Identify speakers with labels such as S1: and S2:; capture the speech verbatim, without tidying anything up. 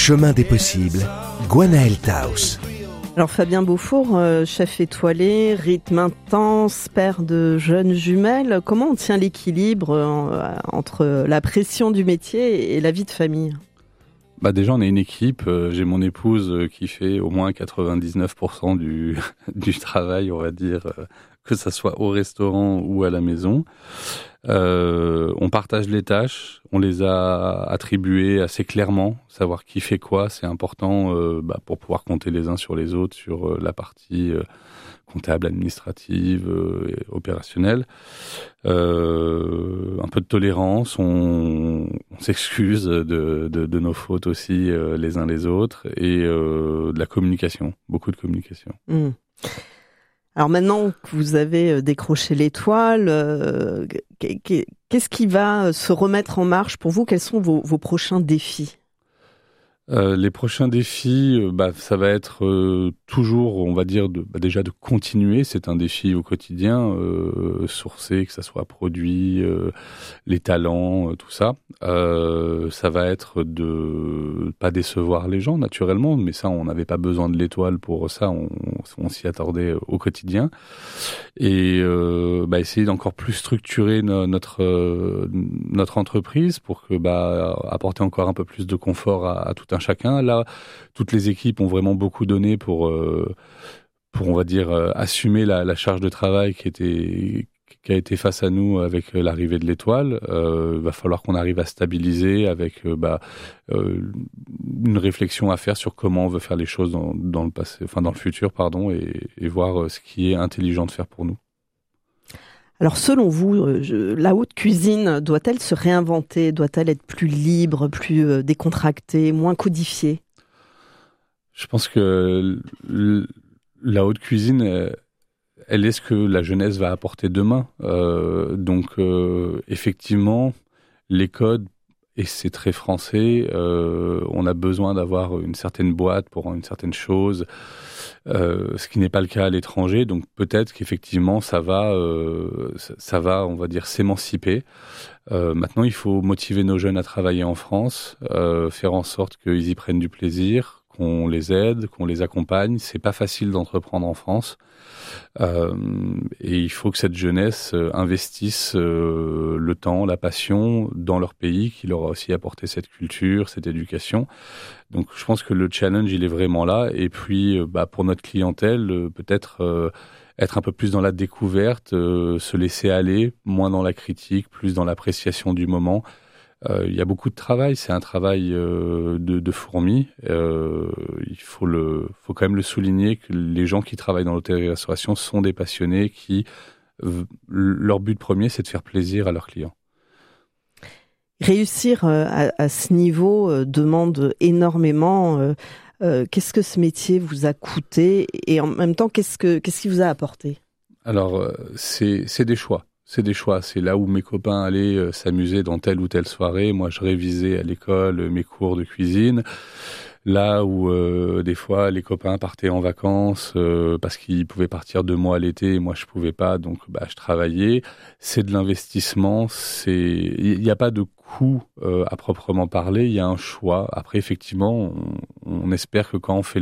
S1: Chemin des possibles, Gwenaëlle Taus.
S2: Alors Fabien Beaufour, euh, chef étoilé, rythme intense, père de jeunes jumelles, comment on tient l'équilibre euh, entre la pression du métier et la vie de famille ?
S3: Bah déjà on est une équipe, euh, j'ai mon épouse euh, qui fait au moins quatre-vingt-dix-neuf pour cent du, du travail, on va dire, euh, que ça soit au restaurant ou à la maison. Euh, on partage les tâches, on les a attribuées assez clairement, savoir qui fait quoi, c'est important euh, bah, pour pouvoir compter les uns sur les autres sur euh, la partie euh, comptable, administrative, euh, et opérationnelle. Euh, un peu de tolérance, on, on s'excuse de, de, de nos fautes aussi euh, les uns les autres, et euh, de la communication, beaucoup de communication.
S2: Mmh. Alors maintenant que vous avez décroché l'étoile, euh, qu'est-ce qui va se remettre en marche pour vous ? Quels sont vos, vos prochains défis ?
S3: Euh, les prochains défis, euh, bah, ça va être euh, toujours, on va dire, de, bah, déjà de continuer. C'est un défi au quotidien, euh, sourcer, que ça soit produit, euh, les talents, euh, tout ça. Euh, ça va être de pas décevoir les gens, naturellement, mais ça, on n'avait pas besoin de l'étoile pour ça. On, on s'y attendait au quotidien. Et euh, bah, essayer d'encore plus structurer no, notre euh, notre entreprise pour que bah, apporter encore un peu plus de confort à, à tout un chacun. Là, toutes les équipes ont vraiment beaucoup donné pour, euh, pour on va dire, euh, assumer la, la charge de travail qui était qui a été face à nous avec l'arrivée de l'étoile. Euh, il va falloir qu'on arrive à stabiliser avec euh, bah, euh, une réflexion à faire sur comment on veut faire les choses dans, dans le passé, enfin dans le futur, pardon, et, et voir ce qui est intelligent de faire pour nous.
S2: Alors selon vous, je, la haute cuisine doit-elle se réinventer ? Doit-elle être plus libre, plus euh, décontractée, moins codifiée ?
S3: Je pense que l- la haute cuisine, elle, elle est ce que la jeunesse va apporter demain. Euh, donc euh, effectivement, les codes, et c'est très français, euh, on a besoin d'avoir une certaine boîte pour une certaine chose, euh, ce qui n'est pas le cas à l'étranger. Donc peut-être qu'effectivement ça va, euh, ça, ça va, on va dire, s'émanciper. Euh, maintenant, il faut motiver nos jeunes à travailler en France, euh, faire en sorte qu'ils y prennent du plaisir, qu'on les aide, qu'on les accompagne. C'est pas facile d'entreprendre en France. Euh, et il faut que cette jeunesse investisse euh, le temps, la passion dans leur pays, qui leur a aussi apporté cette culture, cette éducation. Donc je pense que le challenge, il est vraiment là. Et puis, euh, bah, pour notre clientèle, euh, peut-être euh, être un peu plus dans la découverte, euh, se laisser aller, moins dans la critique, plus dans l'appréciation du moment. Euh, il y a beaucoup de travail, c'est un travail euh, de, de fourmi. Euh, il faut, le, faut quand même le souligner que les gens qui travaillent dans l'hôtellerie-restauration sont des passionnés qui, v- leur but premier, c'est de faire plaisir à leurs clients.
S2: Réussir euh, à, à ce niveau euh, demande énormément. Euh, euh, qu'est-ce que ce métier vous a coûté et en même temps, qu'est-ce, que, qu'est-ce qui vous a apporté ?
S3: Alors, euh, c'est, c'est des choix. C'est des choix. C'est là où mes copains allaient euh, s'amuser dans telle ou telle soirée. Moi, je révisais à l'école euh, mes cours de cuisine. Là où euh, des fois les copains partaient en vacances euh, parce qu'ils pouvaient partir deux mois l'été et moi je pouvais pas, donc bah je travaillais. C'est de l'investissement. C'est, il n'y a pas de coût euh, à proprement parler. Il y a un choix. Après, effectivement, on, on espère que quand on fait les